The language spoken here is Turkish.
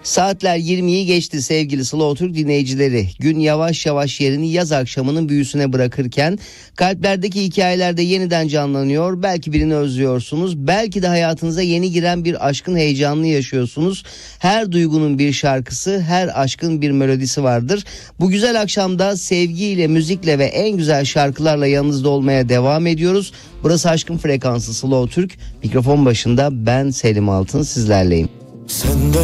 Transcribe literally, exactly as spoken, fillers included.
Saatler yirmiyi geçti sevgili Slow Türk dinleyicileri. Gün yavaş yavaş yerini yaz akşamının büyüsüne bırakırken kalplerdeki hikayeler de yeniden canlanıyor. Belki birini özlüyorsunuz. Belki de hayatınıza yeni giren bir aşkın heyecanını yaşıyorsunuz. Her duygunun bir şarkısı, her aşkın bir melodisi vardır. Bu güzel akşamda sevgiyle, müzikle ve en güzel şarkılarla yanınızda olmaya devam ediyoruz. Burası Aşkın Frekansı Slow Türk. Mikrofon başında ben Selim Altın sizlerleyim. Senden